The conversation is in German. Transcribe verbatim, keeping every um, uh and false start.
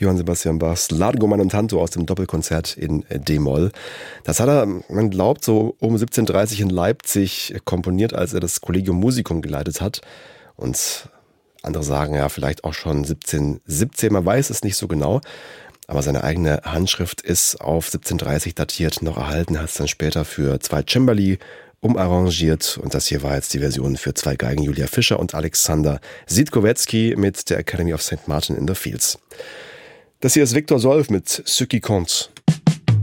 Johann Sebastian Bachs Largo man tanto aus dem Doppelkonzert in D-Moll. Das hat er, man glaubt, so um siebzehn Uhr dreißig in Leipzig komponiert, als er das Collegium Musicum geleitet hat. Und andere sagen ja vielleicht auch schon siebzehn siebzehn, man weiß es nicht so genau. Aber seine eigene Handschrift ist auf siebzehn Uhr dreißig datiert, noch erhalten, hat es dann später für zwei Cembali umarrangiert. Und das hier war jetzt die Version für zwei Geigen, Julia Fischer und Alexander Siedkowiecki mit der Academy of Saint Martin in the Fields. Das hier ist Victor Solf mit Ce qui compte.